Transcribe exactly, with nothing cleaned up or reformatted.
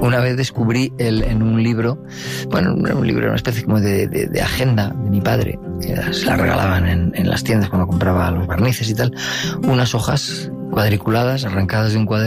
una vez descubrí el, en un libro, bueno, un libro, una especie como de, de, de agenda de mi padre, que se la regalaban en, en las tiendas cuando compraba los barnices y tal, unas hojas cuadriculadas arrancadas de un cuaderno